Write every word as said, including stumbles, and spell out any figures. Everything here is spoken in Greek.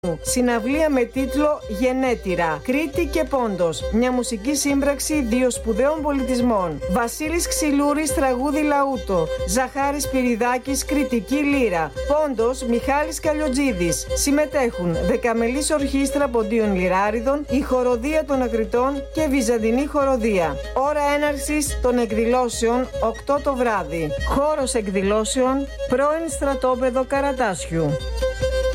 Συναυλία με τίτλο Γενέτειρα. Κρήτη και Πόντος. Μια μουσική σύμπραξη δύο σπουδαίων πολιτισμών. Βασίλης Ξυλούρης, τραγούδι λαούτο. Ζαχάρης Πυριδάκης, κριτική λύρα. Πόντος, Μιχάλης Καλιοτζίδης. Συμμετέχουν Δεκαμελής Ορχήστρα Ποντίων Λυράριδων, η Χοροδία των Ακριτών και Βυζαντινή Χοροδία. Ώρα έναρξης των εκδηλώσεων οκτώ το βράδυ. Χώρος εκδηλώσεων, πρώην στρατόπεδο Καρατάσιου.